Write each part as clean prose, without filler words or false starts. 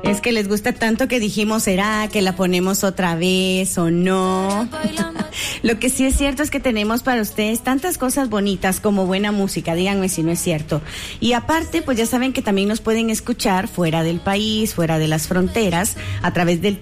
Es que les gusta tanto que dijimos, ¿será que la ponemos otra vez o no? Lo que sí es cierto es que tenemos para ustedes tantas cosas bonitas como buena música, díganme si no es cierto. Y aparte, pues ya saben que también nos pueden escuchar fuera del país, fuera de las fronteras, a través del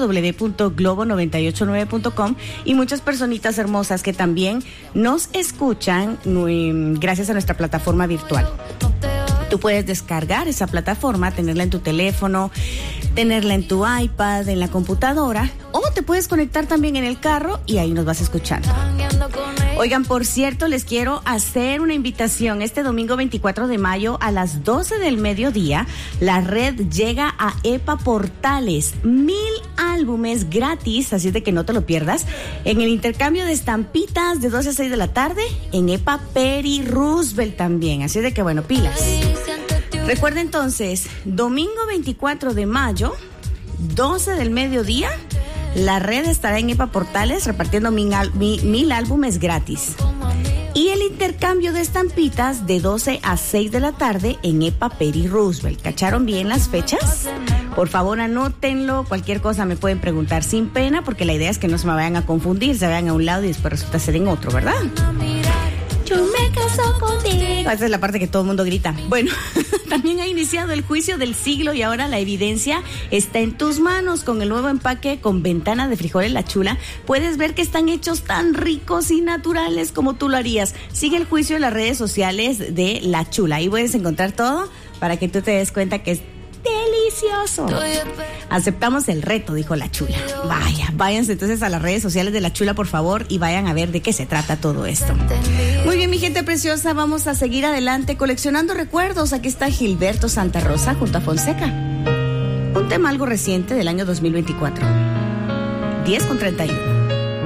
www.globo989.com y muchas personitas hermosas que también nos escuchan gracias a nuestra plataforma virtual. Tú puedes descargar esa plataforma, tenerla en tu teléfono, tenerla en tu iPad, en la computadora, o te puedes conectar también en el carro y ahí nos vas escuchando. Oigan, por cierto, les quiero hacer una invitación. Este domingo 24 de mayo a las 12 del mediodía, la red llega a EPA Portales. 1000 álbumes gratis, así es de que no te lo pierdas, en el intercambio de estampitas de 12 a 6 de la tarde en EPA Peri Roosevelt también. Así es de que, bueno, pilas. Recuerda entonces, domingo 24 de mayo, 12 del mediodía, la red estará en EPA Portales repartiendo 1000 álbumes gratis. Y el intercambio de estampitas de 12 a 6 de la tarde en EPA Peri Roosevelt. ¿Cacharon bien las fechas? Por favor, anótenlo. Cualquier cosa me pueden preguntar sin pena, porque la idea es que no se me vayan a confundir, se vayan a un lado y después resulta ser en otro, ¿verdad? Yo me caso contigo. Esa es la parte que todo el mundo grita. Bueno, también ha iniciado el juicio del siglo y ahora la evidencia está en tus manos. Con el nuevo empaque con ventana de frijoles La Chula, puedes ver que están hechos tan ricos y naturales como tú lo harías. Sigue el juicio en las redes sociales de La Chula. Ahí puedes encontrar todo para que tú te des cuenta que es delicioso. Aceptamos el reto, dijo La Chula. Váyanse entonces a las redes sociales de La Chula, por favor, y vayan a ver de qué se trata todo esto. Muy bien, mi gente preciosa, vamos a seguir adelante coleccionando recuerdos. Aquí está Gilberto Santa Rosa junto a Fonseca. Un tema algo reciente del año 2024. 10:31.